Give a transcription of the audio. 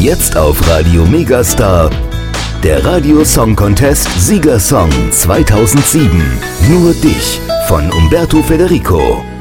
Jetzt auf Radio Megastar. Der Radio Song Contest Siegersong 2007. Nur dich von Umberto Federico.